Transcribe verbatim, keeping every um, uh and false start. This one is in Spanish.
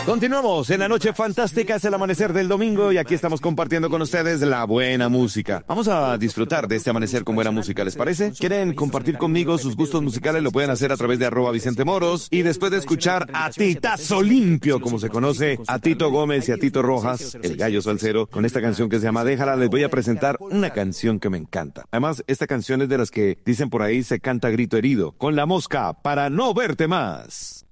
Continuamos en la noche fantástica, es el amanecer del domingo y aquí estamos compartiendo con ustedes la buena música. Vamos a disfrutar de este amanecer con buena música, ¿les parece? ¿Quieren compartir conmigo sus gustos musicales? Lo pueden hacer a través de arroba Vicente Moros y después de escuchar a Titazo Limpio, como se conoce, a Tito Gómez y a Tito Rojas, el gallo salsero, con esta canción que se llama Déjala, les voy a presentar una canción que me encanta. Además, esta canción es de las que dicen por ahí se canta grito herido, con La Mosca, para no verte más.